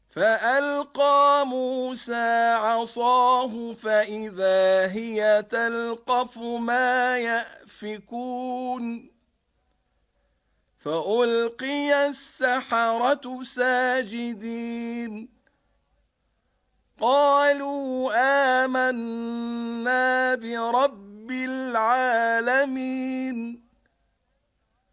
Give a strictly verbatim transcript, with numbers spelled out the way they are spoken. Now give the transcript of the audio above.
فألقى موسى عصاه فإذا هي تلقف ما يأفكون فألقي السحرة ساجدين قالوا آمنا برب العالمين